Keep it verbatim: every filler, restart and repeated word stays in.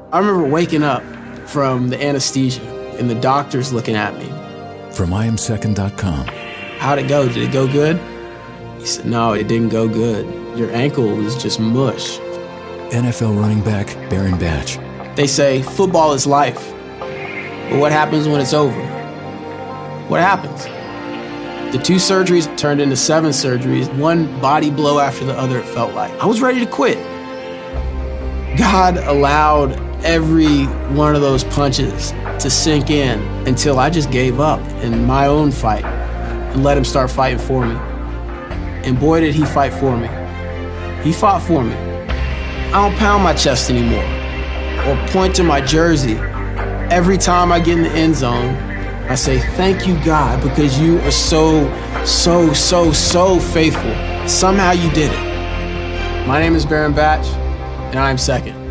I remember waking up from the anesthesia and the doctors looking at me. From I am second dot com. How'd it go? Did it go good? He said, no, it didn't go good. Your ankle is just mush. N F L running back Baron Batch. They say football is life. But what happens when it's over? What happens? The two surgeries turned into seven surgeries, one body blow after the other, it felt like. I was ready to quit. God allowed every one of those punches to sink in until I just gave up in my own fight and let him start fighting for me. And boy, did he fight for me. He fought for me. I don't pound my chest anymore or point to my jersey. Every time I get in the end zone, I say, thank you, God, because you are so, so, so, so faithful. Somehow you did it. My name is Baron Batch, and I'm second.